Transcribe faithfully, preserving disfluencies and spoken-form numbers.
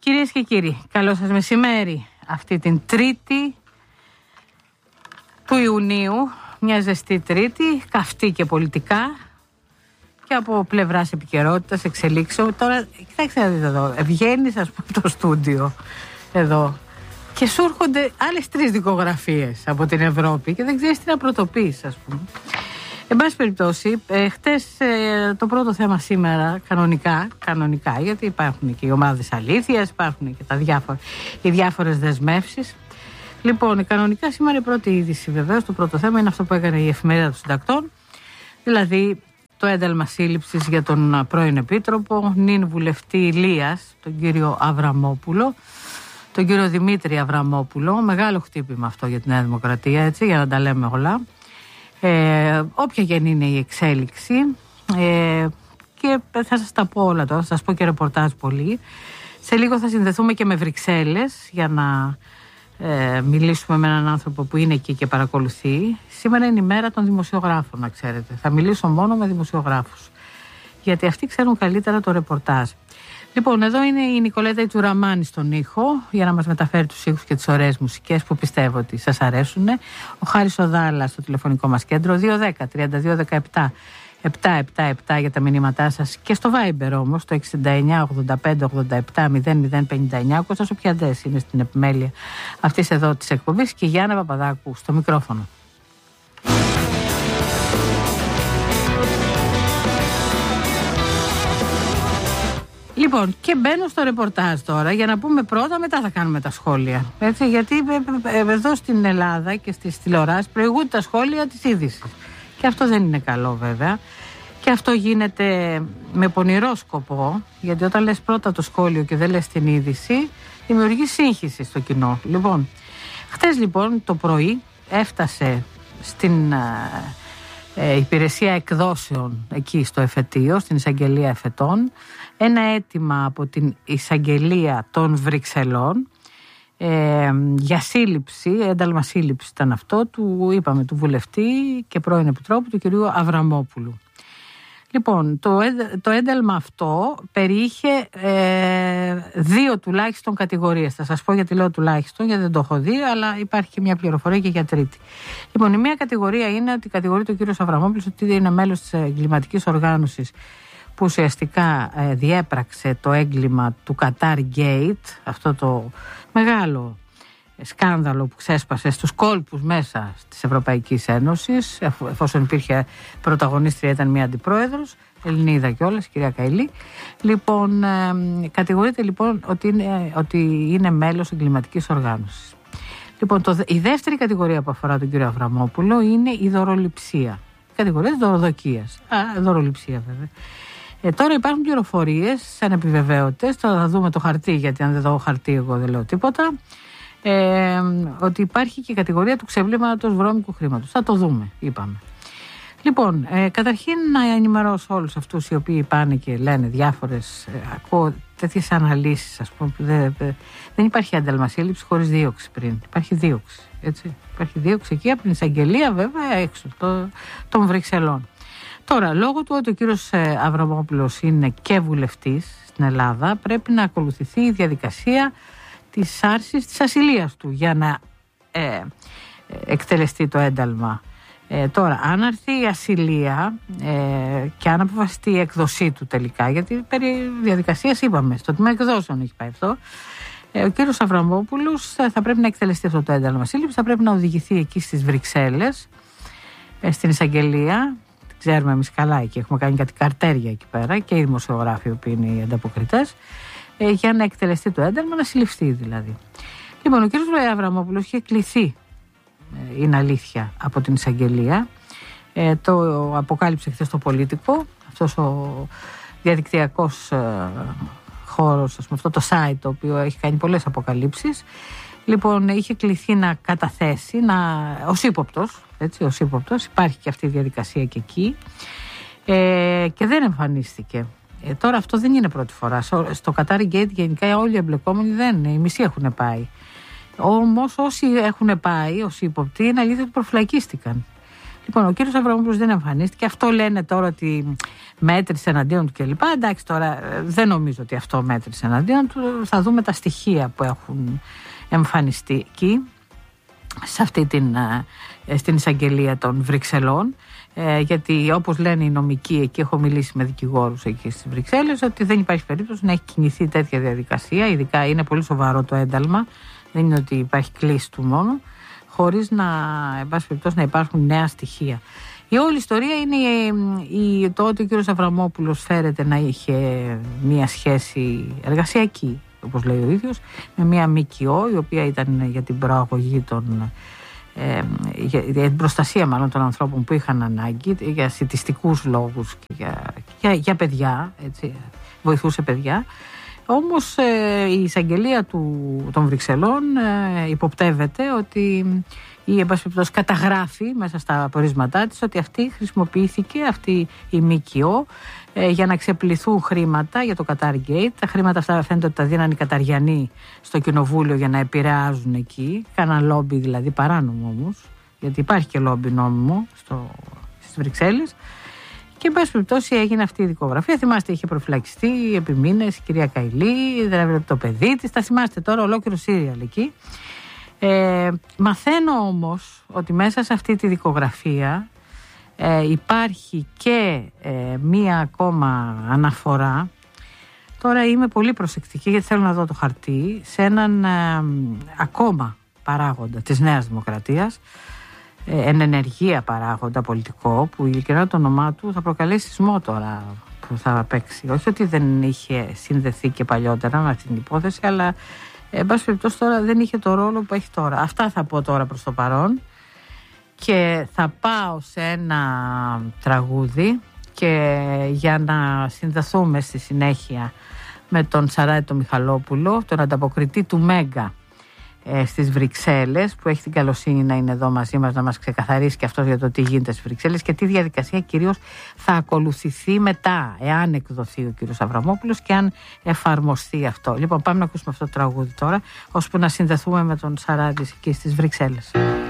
Κυρίες και κύριοι, καλό σας μεσημέρι. Αυτή την Τρίτη του Ιουνίου, μια ζεστή Τρίτη, καυτή και πολιτικά και από πλευράς επικαιρότητας, εξελίξεων. Τώρα, κοιτάξτε να δείτε εδώ, βγαίνεις ας πούμε το στούντιο εδώ και σου έρχονται άλλες τρεις δικογραφίες από την Ευρώπη και δεν ξέρεις τι να πρωτοποιείς, ας πούμε. Εν πάση περιπτώσει, ε, χτες ε, το πρώτο θέμα σήμερα, κανονικά, κανονικά, γιατί υπάρχουν και οι ομάδες αλήθειας, υπάρχουν και τα διάφορα, οι διάφορες δεσμεύσεις. Λοιπόν, κανονικά σήμερα η πρώτη είδηση βεβαίως, το πρώτο θέμα είναι αυτό που έκανε η Εφημερίδα των Συντακτών, δηλαδή το ένταλμα σύλληψης για τον πρώην Επίτροπο, νυν βουλευτή Ηλίας, τον κύριο Αβραμόπουλο, τον κύριο Δημήτρη Αβραμόπουλο. Μεγάλο χτύπημα αυτό για την Νέα Δημοκρατία, έτσι, για να τα λέμε όλα. Ε, όποια και είναι η εξέλιξη, ε, και θα σας τα πω όλα τώρα, θα σας πω και ρεπορτάζ πολύ. Σε λίγο θα συνδεθούμε και με Βρυξέλλες για να ε, μιλήσουμε με έναν άνθρωπο που είναι εκεί και παρακολουθεί. Σήμερα είναι η μέρα των δημοσιογράφων, να ξέρετε. Θα μιλήσω μόνο με δημοσιογράφους, γιατί αυτοί ξέρουν καλύτερα το ρεπορτάζ. Λοιπόν, εδώ είναι η Νικολέτα η Τσουραμάνη στον ήχο για να μας μεταφέρει τους ήχους και τις ωραίες μουσικές που πιστεύω ότι σας αρέσουν. Ο Χάρης Οδάλας στο τηλεφωνικό μας κέντρο δύο ένα μηδέν τρία δύο ένα επτά επτά επτά επτά για τα μηνύματά σας, και στο Viber όμως το εξήντα εννιά ογδόντα πέντε ογδόντα επτά μηδέν μηδέν πενήντα εννιά. Ο Κώστας ο Πιαντές είναι στην επιμέλεια αυτής εδώ της εκπομπής και η Γιάννα Παπαδάκου στο μικρόφωνο. Λοιπόν, και μπαίνω στο ρεπορτάζ τώρα για να πούμε πρώτα, μετά θα κάνουμε τα σχόλια. Έτσι, γιατί εδώ στην Ελλάδα και στις τηλεοράσεις προηγούνται τα σχόλια της είδησης. Και αυτό δεν είναι καλό βέβαια. Και αυτό γίνεται με πονηρό σκοπό, γιατί όταν λες πρώτα το σχόλιο και δεν λες την είδηση, δημιουργεί σύγχυση στο κοινό. Λοιπόν, χτες λοιπόν το πρωί έφτασε στην ε, υπηρεσία εκδόσεων εκεί στο εφετείο, στην εισαγγελία εφετών, ένα αίτημα από την εισαγγελία των Βρυξελών ε, για σύλληψη, ένταλμα σύλληψη ήταν αυτό, του είπαμε του βουλευτή και πρώην επιτρόπου του κυρίου Αβραμόπουλου. Λοιπόν, το, το ένταλμα αυτό περιείχε ε, δύο τουλάχιστον κατηγορίες. Θα σας πω γιατί λέω τουλάχιστον, γιατί δεν το έχω δει, αλλά υπάρχει και μια πληροφορία και για τρίτη. Λοιπόν, η μία κατηγορία είναι ότι κατηγορεί το κύριο Αβραμόπουλος ότι είναι μέλος της εγκληματικής οργάνωσης που ουσιαστικά ε, διέπραξε το έγκλημα του Qatar Gate, αυτό το μεγάλο σκάνδαλο που ξέσπασε στους κόλπους μέσα της Ευρωπαϊκής Ένωσης, εφόσον υπήρχε πρωταγωνίστρια, ήταν μια αντιπρόεδρος, Ελληνίδα κιόλας, κυρία Καηλή. Λοιπόν, ε, κατηγορείται λοιπόν ότι είναι, ότι είναι μέλος εγκληματικής οργάνωσης. Λοιπόν, το, η δεύτερη κατηγορία που αφορά τον κύριο Αβραμόπουλο είναι η δωροληψία. Η κατηγορία της δωροδοκίας. Α, δωροληψία βέβαια. Ε, τώρα υπάρχουν πληροφορίες σαν επιβεβαίωτες, τώρα θα δούμε το χαρτί, γιατί αν δεν δω χαρτί εγώ δεν λέω τίποτα, ε, ότι υπάρχει και η κατηγορία του ξεβλήματος βρώμικου χρήματος. Θα το δούμε, είπαμε. Λοιπόν, ε, καταρχήν να ενημερώσω όλους αυτούς οι οποίοι πάνε και λένε διάφορες, ε, ακούω τέτοιες αναλύσεις, ας πούμε, που δεν, δεν υπάρχει ένταλμα σύλληψη χωρίς δίωξη πριν. Υπάρχει δίωξη, έτσι. Υπάρχει δίωξη εκεί από την εισαγγελία βέβαια έξω το, των Βρυξελών. Τώρα, λόγω του ότι ο κύριος Αβραμόπουλος είναι και βουλευτής στην Ελλάδα, πρέπει να ακολουθηθεί η διαδικασία της άρσης της ασυλίας του για να ε, εκτελεστεί το ένταλμα. Ε, τώρα, αν έρθει η ασυλία ε, και αν αποφασιστεί η εκδοσή του τελικά, γιατί περί διαδικασίας είπαμε, στο τμήμα εκδόσεων έχει πάει αυτό, ε, ο κύριος Αβραμόπουλος θα, θα πρέπει να εκτελεστεί αυτό το ένταλμα σύλληψης, θα πρέπει να οδηγηθεί εκεί στις Βρυξέλλες, ε, στην εισαγγελία. Ξέρουμε εμείς καλά εκεί, έχουμε κάνει κάτι καρτέρια εκεί πέρα και οι δημοσιογράφοι που είναι οι ανταποκριτές, ε, για να εκτελεστεί το ένταλμα, να συλληφθεί δηλαδή. Λοιπόν, ο κύριος Αβραμόπουλος είχε κληθεί, ε, είναι αλήθεια, από την εισαγγελία. Ε, το αποκάλυψε χθες το Πολίτικο, αυτός ο διαδικτυακός ε, χώρος, ας πούμε, αυτό το site το οποίο έχει κάνει πολλές αποκαλύψεις. Λοιπόν, είχε κληθεί να καταθέσει, να, ως ύποπτος, έτσι, ως ύποπτος, υπάρχει και αυτή η διαδικασία και εκεί, ε, και δεν εμφανίστηκε. Ε, τώρα αυτό δεν είναι πρώτη φορά. Στο Qatar Gate γενικά όλοι οι εμπλεκόμενοι δεν είναι, οι μισοί έχουν πάει. Όμως όσοι έχουν πάει, όσοι ύποπτοι, είναι αλήθεια ότι προφυλακίστηκαν. Λοιπόν, ο κύριος Αβραμόπουλος δεν εμφανίστηκε. Αυτό λένε τώρα ότι μέτρησε εναντίον του κλπ. Εντάξει, τώρα δεν νομίζω ότι αυτό μέτρησε εναντίον του. Θα δούμε τα στοιχεία που έχουν εμφανιστεί εκεί, σε αυτή την, στην εισαγγελία των Βρυξελών. Ε, γιατί όπως λένε οι νομικοί εκεί, έχω μιλήσει με δικηγόρους εκεί στις Βρυξέλλες, ότι δεν υπάρχει περίπτωση να έχει κινηθεί τέτοια διαδικασία. Ειδικά είναι πολύ σοβαρό το ένταλμα, δεν είναι ότι υπάρχει κλίση του μόνο, χωρίς να, εν πάση περιπτώσει, να υπάρχουν νέα στοιχεία. Η όλη ιστορία είναι η, η, το ότι ο κ. Αβραμόπουλος φέρεται να είχε μία σχέση εργασιακή, όπως λέει ο ίδιος, με μία ΜΚΟ, η οποία ήταν για την προαγωγή των Ε, για, για την προστασία μάλλον των ανθρώπων που είχαν ανάγκη, για σιτιστικούς λόγους και για, για, για παιδιά, έτσι, βοηθούσε παιδιά. Όμως ε, η εισαγγελία του, των Βρυξελών ε, υποπτεύεται ότι ή εν πάση περιπτώσει καταγράφει μέσα στα απορίσματά της ότι αυτή χρησιμοποιήθηκε, αυτή η ΜΚΟ, ε, για να ξεπληθούν χρήματα για το Qatar Gate. Τα χρήματα αυτά φαίνεται ότι τα δίναν οι Καταριανοί στο κοινοβούλιο για να επηρεάζουν εκεί. Κάναν λόμπι δηλαδή, παράνομο όμως, γιατί υπάρχει και λόμπι νόμιμο στο, στις Βρυξέλλες. Και εν πάση περιπτώσει έγινε αυτή η δικογραφία. Θυμάστε, είχε προφυλακιστεί επί μήνες η κυρία Καηλή, δεν έβλεπε το παιδί της. Τα θυμάστε τώρα, ολόκληρο σύριαλ εκεί. Ε, μαθαίνω όμως ότι μέσα σε αυτή τη δικογραφία ε, υπάρχει και ε, μία ακόμα αναφορά. Τώρα είμαι πολύ προσεκτική γιατί θέλω να δω το χαρτί, σε έναν ε, ακόμα παράγοντα της Νέας Δημοκρατίας, ε, εν ενεργεία παράγοντα πολιτικό, που ειλικρινά το όνομά του θα προκαλέσει σεισμό τώρα που θα παίξει. Όχι ότι δεν είχε συνδεθεί και παλιότερα με αυτή την υπόθεση, αλλά εν πάση περιπτώσει τώρα δεν είχε το ρόλο που έχει τώρα. Αυτά θα πω τώρα προς το παρόν και θα πάω σε ένα τραγούδι, και για να συνδεθούμε στη συνέχεια με τον Σαράτη τον Μιχαλόπουλο, τον ανταποκριτή του Μέγκα ε, στις Βρυξέλλες, που έχει την καλοσύνη να είναι εδώ μαζί μας να μας ξεκαθαρίσει και αυτός για το τι γίνεται στις Βρυξέλλες και τι διαδικασία κυρίως θα ακολουθηθεί μετά, εάν εκδοθεί ο κύριος Αβραμόπουλος και αν εφαρμοστεί αυτό. Λοιπόν, πάμε να ακούσουμε αυτό το τραγούδι τώρα, ώσπου να συνδεθούμε με τον Σαράτη εκεί στις Βρυξέλλες.